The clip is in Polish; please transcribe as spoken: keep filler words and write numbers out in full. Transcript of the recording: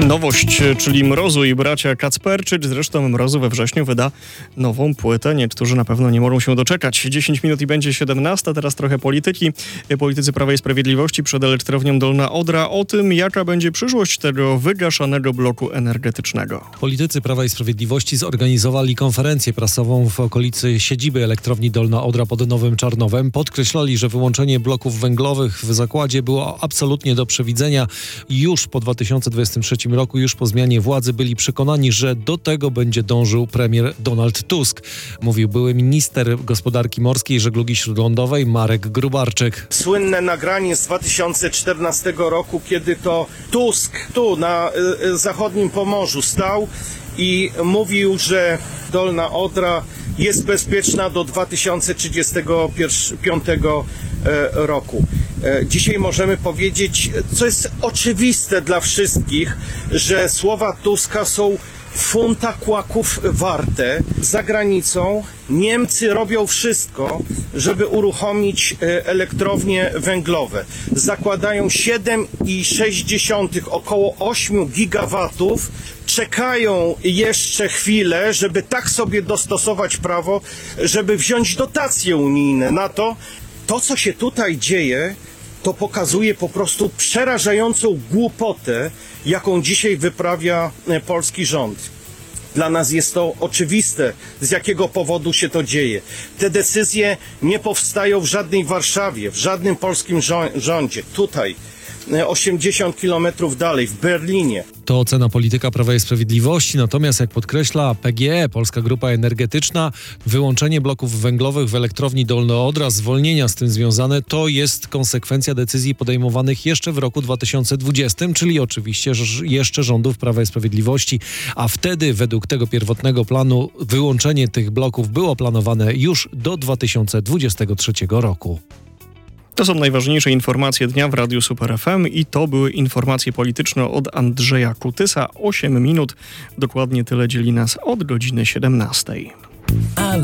Nowość, czyli Mrozu i bracia Kacperczyk. Zresztą Mrozu we wrześniu wyda nową płytę. Niektórzy na pewno nie mogą się doczekać. dziesięć minut i będzie siedemnasta. Teraz trochę polityki. Politycy Prawa i Sprawiedliwości przed elektrownią Dolna Odra o tym, jaka będzie przyszłość tego wygaszanego bloku energetycznego. Politycy Prawa i Sprawiedliwości zorganizowali konferencję prasową w okolicy siedziby elektrowni Dolna Odra pod Nowym Czarnowem. Podkreślali, że wyłączenie bloków węglowych w zakładzie było absolutnie do przewidzenia. Już po dwa tysiące dwudziestym trzecim roku, już po zmianie władzy, byli przekonani, że do tego będzie dążył premier Donald Tusk. Mówił były minister gospodarki morskiej i żeglugi śródlądowej Marek Gróbarczyk. Słynne nagranie z dwa tysiące czternastego roku, kiedy to Tusk tu na y, zachodnim Pomorzu stał i mówił, że Dolna Odra jest bezpieczna do dwa tysiące trzydziestego piątego roku. Dzisiaj możemy powiedzieć, co jest oczywiste dla wszystkich, że słowa Tuska są funta kłaków warte. Za granicą Niemcy robią wszystko, żeby uruchomić elektrownie węglowe. Zakładają siedem i sześć dziesiątych, około osiem gigawatów. Czekają jeszcze chwilę, żeby tak sobie dostosować prawo, żeby wziąć dotacje unijne na to. To, co się tutaj dzieje, to pokazuje po prostu przerażającą głupotę, jaką dzisiaj wyprawia polski rząd. Dla nas jest to oczywiste, z jakiego powodu się to dzieje. Te decyzje nie powstają w żadnej Warszawie, w żadnym polskim rządzie. Tutaj, osiemdziesiąt kilometrów dalej, w Berlinie. To ocena polityka Prawa i Sprawiedliwości, natomiast jak podkreśla P G E, Polska Grupa Energetyczna, wyłączenie bloków węglowych w elektrowni Dolna Odra, zwolnienia z tym związane, to jest konsekwencja decyzji podejmowanych jeszcze w roku dwa tysiące dwudziestym, czyli oczywiście jeszcze rządów Prawa i Sprawiedliwości, a wtedy według tego pierwotnego planu wyłączenie tych bloków było planowane już do dwa tysiące dwudziestego trzeciego roku. To są najważniejsze informacje dnia w Radiu Super F M i to były informacje polityczne od Andrzeja Kutysa. osiem minut, dokładnie tyle dzieli nas od godziny siedemnastej.